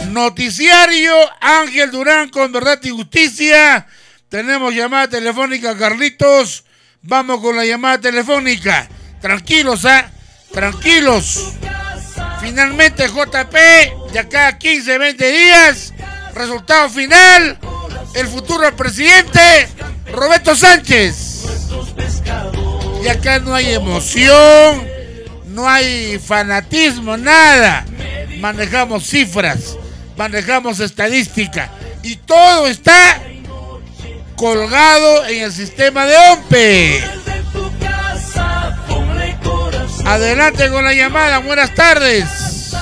Noticiario Ángel Durán con Verdad y Justicia. Tenemos llamada telefónica, Carlitos. Vamos con la llamada telefónica. Tranquilos, tranquilos. Finalmente JP, de acá a 15, 20 días, resultado final, el futuro presidente Roberto Sánchez. Y acá no hay emoción, no hay fanatismo, nada. Manejamos cifras, manejamos estadística y todo está colgado en el sistema de OMPE. Adelante con la llamada, buenas tardes.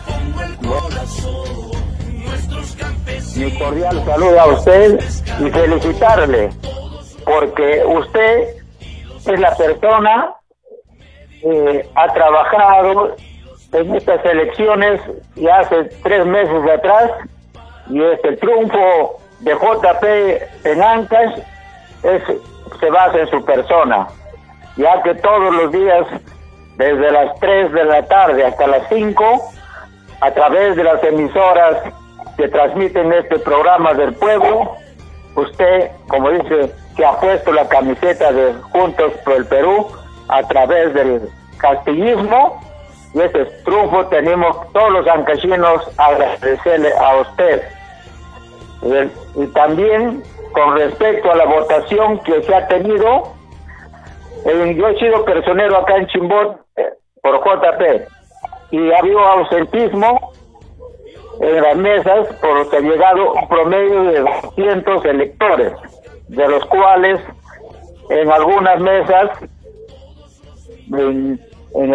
Mi cordial saludo a usted y felicitarle, porque usted es la persona que ha trabajado en estas elecciones ya hace 3 meses atrás, y el triunfo de JP en Ancash se basa en su persona, ya que todos los días, desde las 3 de la tarde hasta las 5, a través de las emisoras que transmiten este programa del pueblo, usted, como dice, que ha puesto la camiseta de Juntos por el Perú a través del castillismo, y ese triunfo tenemos todos los ancachinos agradecerle a usted. Y también con respecto a la votación que se ha tenido, yo he sido personero acá en Chimbot por JP, y ha habido ausentismo en las mesas, por lo que ha llegado un promedio de 200 electores, de los cuales en algunas mesas